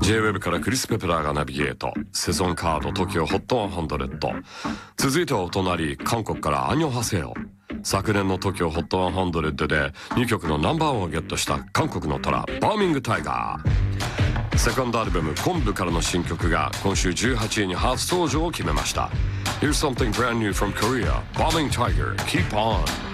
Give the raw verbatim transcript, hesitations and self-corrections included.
ジェイウェブ からクリス・ペプラーがナビゲート。セゾンカード トキオ ホットひゃく。続いてはお隣韓国からアンニョンハセヨ。昨年の トキオ ホットひゃくでにきょくのナンバーワンをゲットした韓国の虎バーミングタイガー。セカンドアルバムコンブからの新曲が今週じゅうはちいに初登場を決めました。 Here's something brand new from Korea, Bombing Tiger, Keep On.